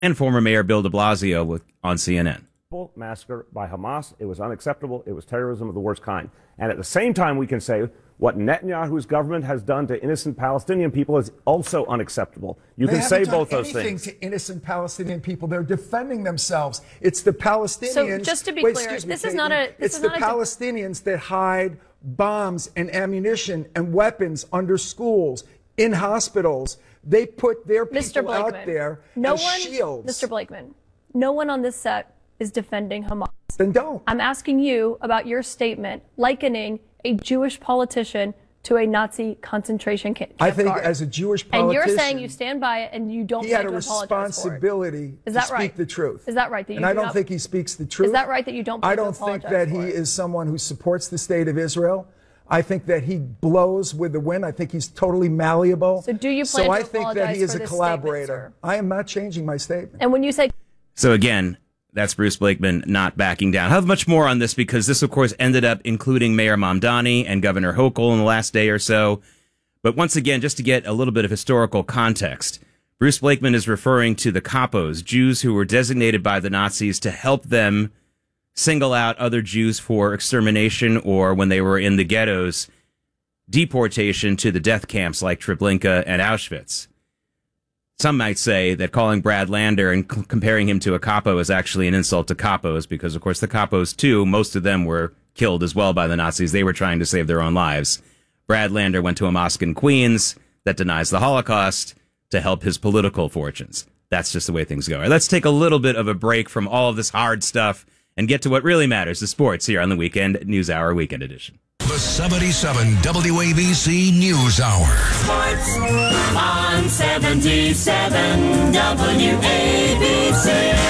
and former Mayor Bill de Blasio on CNN. Massacre by Hamas. It was unacceptable. It was terrorism of the worst kind. And at the same time, we can say what Netanyahu's government has done to innocent Palestinian people is also unacceptable. You can say both those things. To innocent Palestinian people, they're defending themselves. It's the Palestinians. So just to be clear, this is not a. It's the Palestinians that hide bombs and ammunition and weapons under schools, in hospitals. They put their people out there as shields. Mr. Blakeman, no one on this set is defending Hamas. Then don't. I'm asking you about your statement likening a Jewish politician to a Nazi concentration camp I think guard. As a Jewish politician. And you're saying you stand by it and you don't he had a to responsibility to speak the truth. Is that right? That you and I don't think he speaks the truth. Is that right that you don't I don't think that he is someone who supports the state of Israel. I think that he blows with the wind. I think he's totally malleable. So do you plan to I think that he is a collaborator. I am not changing my statement. And when you say... So again, that's Bruce Blakeman not backing down. I'll have much more on this because this, of course, ended up including Mayor Mamdani and Governor Hochul in the last day or so. But once again, just to get a little bit of historical context, Bruce Blakeman is referring to the Kapos, Jews who were designated by the Nazis to help them single out other Jews for extermination or, when they were in the ghettos, deportation to the death camps like Treblinka and Auschwitz. Some might say that calling Brad Lander and comparing him to a capo is actually an insult to capos because, of course, the capos, too, most of them were killed as well by the Nazis. They were trying to save their own lives. Brad Lander went to a mosque in Queens that denies the Holocaust to help his political fortunes. That's just the way things go. All right, let's take a little bit of a break from all of this hard stuff and get to what really matters, the sports, here on the Weekend News Hour Weekend Edition. The 77 WABC News Hour. Sports on 77 WABC.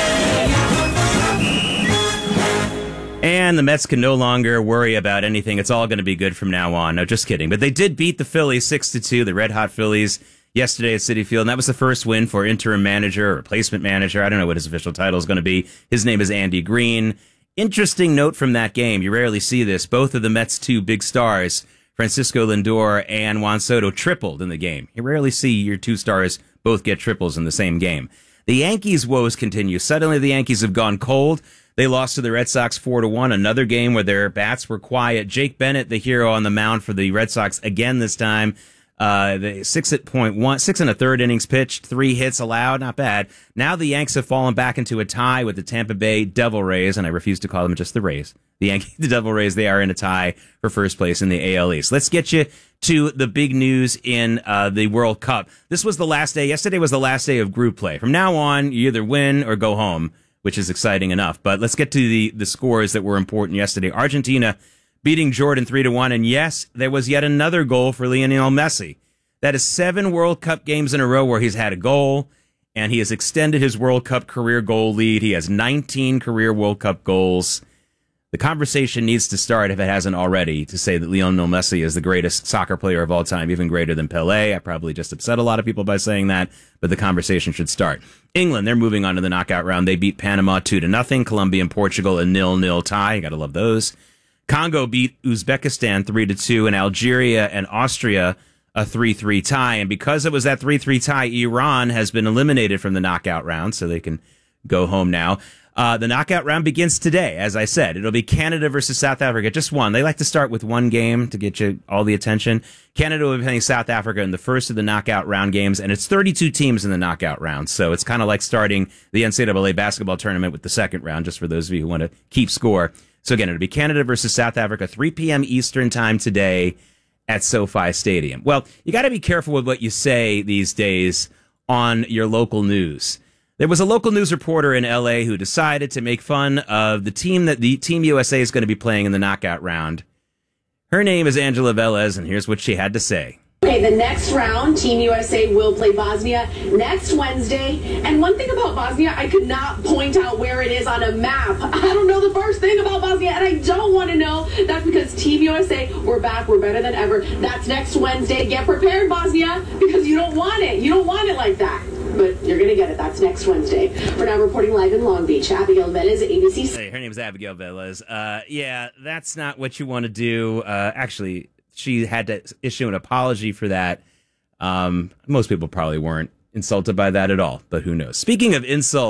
And the Mets can no longer worry about anything. It's all going to be good from now on. No, just kidding. But they did beat the Phillies 6-2, the red hot Phillies, yesterday at Citi Field. And that was the first win for interim manager or replacement manager. I don't know what his official title is going to be. His name is Andy Green. Interesting note from that game. You rarely see this. Both of the Mets' two big stars, Francisco Lindor and Juan Soto, tripled in the game. You rarely see your two stars both get triples in the same game. The Yankees' woes continue. Suddenly the Yankees have gone cold. They lost to the Red Sox 4-1, another game where their bats were quiet. Jake Bennett, the hero on the mound for the Red Sox again this time. The 6 and a third innings pitched, 3 hits allowed, not bad. Now the Yanks have fallen back into a tie with the Tampa Bay Devil Rays, and I refuse to call them just the Rays. The Devil Rays, they are in a tie for first place in the AL East. Let's get you to the big news in the World Cup. This was the last day. Yesterday was the last day of group play. From now on, you either win or go home, which is exciting enough. But let's get to the scores that were important yesterday. Argentina beating Jordan 3-1. And yes, there was yet another goal for Lionel Messi. That is 7 World Cup games in a row where he's had a goal, and he has extended his World Cup career goal lead. He has 19 career World Cup goals. The conversation needs to start, if it hasn't already, to say that Lionel Messi is the greatest soccer player of all time, even greater than Pelé. I probably just upset a lot of people by saying that, but the conversation should start. England, they're moving on to the knockout round. They beat Panama 2-0. Colombia and Portugal a 0-0 tie. You gotta love those. Congo beat Uzbekistan 3-2, and Algeria and Austria a 3-3 tie. And because it was that 3-3 tie, Iran has been eliminated from the knockout round, so they can go home now. The knockout round begins today, as I said. It'll be Canada versus South Africa, just one. They like to start with one game to get you all the attention. Canada will be playing South Africa in the first of the knockout round games, and it's 32 teams in the knockout round. So it's kind of like starting the NCAA basketball tournament with the second round, just for those of you who want to keep score. So again, it'll be Canada versus South Africa, 3 p.m. Eastern time today at SoFi Stadium. Well, you got to be careful with what you say these days on your local news. There was a local news reporter in L.A. who decided to make fun of the team that the Team USA is going to be playing in the knockout round. Her name is Angela Velez, and here's what she had to say. Okay, the next round, Team USA will play Bosnia next Wednesday. And one thing about Bosnia, I could not point out where it is on a map. I don't know the first thing about Bosnia, and I don't want to know. That's because Team USA, we're back, we're better than ever. That's next Wednesday. Get prepared, Bosnia, because you don't want it. You don't want it like that. But you're going to get it. That's next Wednesday. We're now reporting live in Long Beach. Abigail Velez, ABC. Hey, her name is Abigail Velez. Yeah, that's not what you want to do. Actually, she had to issue an apology for that. Most people probably weren't insulted by that at all, but who knows? Speaking of insults,